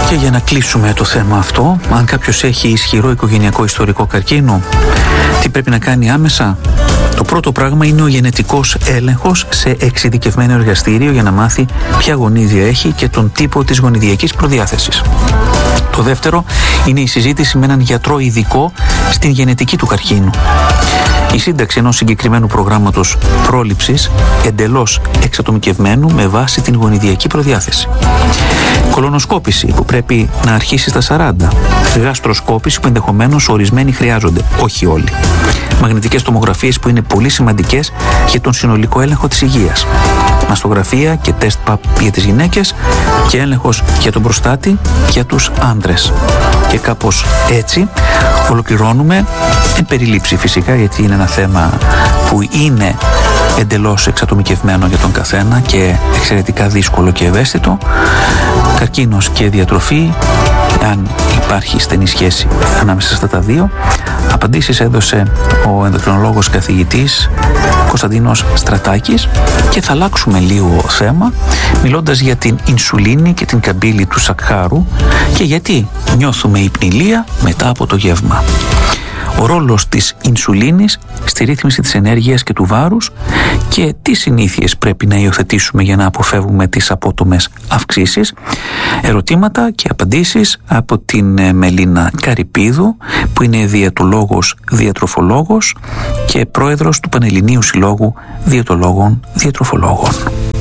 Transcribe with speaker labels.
Speaker 1: Και για να κλείσουμε το θέμα αυτό, αν κάποιος έχει ισχυρό οικογενειακό ιστορικό καρκίνο, τι πρέπει να κάνει άμεσα? Το πρώτο πράγμα είναι ο γενετικός έλεγχος σε εξειδικευμένο εργαστήριο για να μάθει ποια γονίδια έχει και τον τύπο της γονιδιακής προδιάθεσης. Το δεύτερο είναι η συζήτηση με έναν γιατρό ειδικό στην γενετική του καρκίνου. Η σύνταξη ενός συγκεκριμένου προγράμματος πρόληψης εντελώς εξατομικευμένου με βάση την γονιδιακή προδιάθεση. Κολονοσκόπηση που πρέπει να αρχίσει στα 40. Γαστροσκόπηση που ενδεχομένως ορισμένοι χρειάζονται, όχι όλοι. Μαγνητικές τομογραφίες που είναι πολύ σημαντικές για τον συνολικό έλεγχο της υγείας. Μαστογραφία και τεστ ΠΑΠ για τις γυναίκες και έλεγχος για τον προστάτη για τους άντρες. Και κάπως έτσι ολοκληρώνουμε, εν περιλήψη φυσικά, γιατί είναι ένα θέμα που είναι εντελώς εξατομικευμένο για τον καθένα και εξαιρετικά δύσκολο και ευαίσθητο. Καρκίνος και διατροφή, αν υπάρχει στενή σχέση ανάμεσα στα τα δύο. Απαντήσεις έδωσε ο ενδοκρινολόγος καθηγητής Κωνσταντίνος Στρατάκης και θα αλλάξουμε λίγο θέμα μιλώντας για την ινσουλίνη και την καμπύλη του σακχάρου και γιατί νιώθουμε υπνηλία μετά από το γεύμα. Ο ρόλος της ινσουλίνης στη ρύθμιση της ενέργειας και του βάρους και τι συνήθειες πρέπει να υιοθετήσουμε για να αποφεύγουμε τις απότομες αυξήσεις. Ερωτήματα και απαντήσεις από την Μελίνα Καρυπίδου, που είναι διαιτολόγος, διατροφολόγος και πρόεδρος του Πανελληνίου Συλλόγου Διαιτολόγων Διατροφολόγων.